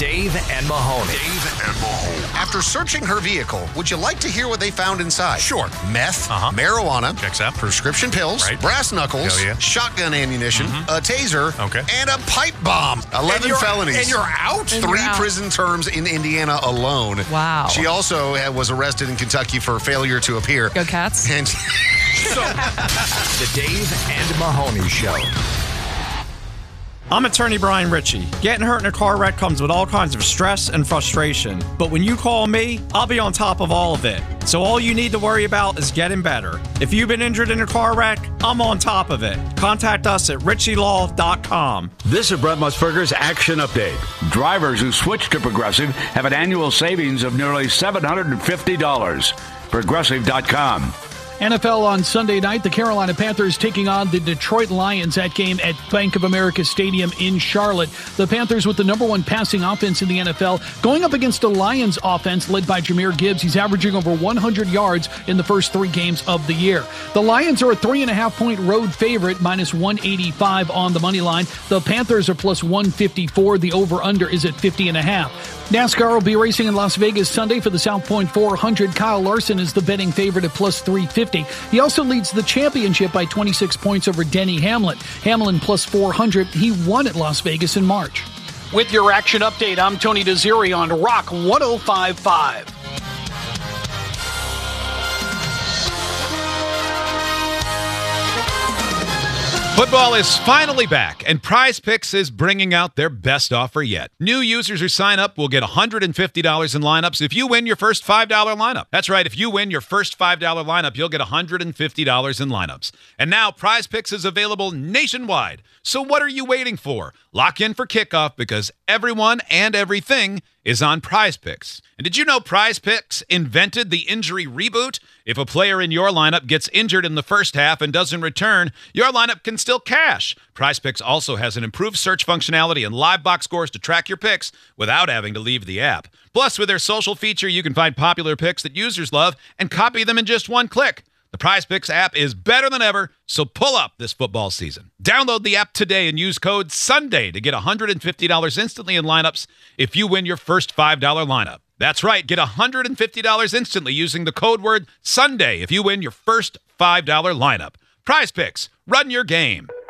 Dave and Mahoney. After searching her vehicle, would you like to hear what they found inside? Sure. Meth, marijuana, Checks out. prescription pills, Right. brass knuckles, Hell yeah. shotgun ammunition, a taser, and a pipe bomb. 11 felonies. And you're out? 3 prison terms in Indiana alone. Wow. She also was arrested in Kentucky for failure to appear. Go Cats. And The Dave and Mahoney Show. I'm attorney Brian Ritchie. Getting hurt in a car wreck comes with all kinds of stress and frustration. But when you call me, I'll be on top of all of it. So all you need to worry about is getting better. If you've been injured in a car wreck, I'm on top of it. Contact us at ritchielaw.com. This is Brett Musburger's Action Update. Drivers who switch to Progressive have an annual savings of nearly $750. Progressive.com. NFL on Sunday night, the Carolina Panthers taking on the Detroit Lions. That game at Bank of America Stadium in Charlotte. The Panthers with the number 1 passing offense in the NFL going up against a Lions offense led by Jahmyr Gibbs. He's averaging over 100 yards in the first 3 games of the year. The Lions are a 3.5-point road favorite, minus 185 on the money line. The Panthers are plus 154. The over-under is at 50.5. NASCAR will be racing in Las Vegas Sunday for the South Point 400. Kyle Larson is the betting favorite at plus 350. He also leads the championship by 26 points over Denny Hamlin. Hamlin plus 400. He won at Las Vegas in March. With your action update, I'm Tony Desiri on Rock 105.5. Football is finally back, and Prize Picks is bringing out their best offer yet. New users who sign up will get $150 in lineups if you win your first $5 lineup. That's right, if you win your first $5 lineup, you'll get $150 in lineups. And now Prize Picks is available nationwide. So what are you waiting for? Lock in for kickoff because everyone and everything is on Prize Picks. And did you know Prize Picks invented the injury reboot? If a player in your lineup gets injured in the first half and doesn't return, your lineup can still cash. Prize Picks also has an improved search functionality and live box scores to track your picks without having to leave the app. Plus, with their social feature, you can find popular picks that users love and copy them in just one click. The Prize Picks app is better than ever, so pull up this football season. Download the app today and use code SUNDAY to get $150 instantly in lineups if you win your first $5 lineup. That's right, get $150 instantly using the code word SUNDAY if you win your first $5 lineup. Prize Picks, run your game.